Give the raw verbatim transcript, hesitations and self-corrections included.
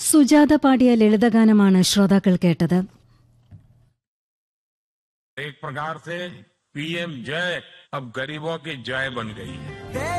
സുജാത പാടിയ ലളിതഗാനമാണ് ശ്രോതാക്കൾ കേട്ടത്. एक प्रकार से पीएम जय अब गरीबों की जय बन गई है.